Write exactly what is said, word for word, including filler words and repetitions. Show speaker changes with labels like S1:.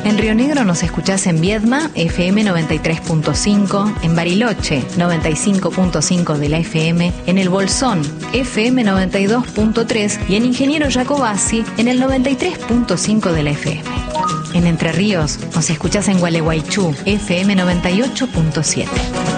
S1: En Río Negro nos escuchás en Viedma, F M noventa y tres punto cinco, en Bariloche, noventa y cinco punto cinco de la F M, en El Bolsón, F M noventa y dos punto tres y en Ingeniero Jacobasi, en el noventa y tres punto cinco de la F M. En Entre Ríos nos escuchás en Gualeguaychú, F M noventa y ocho punto siete.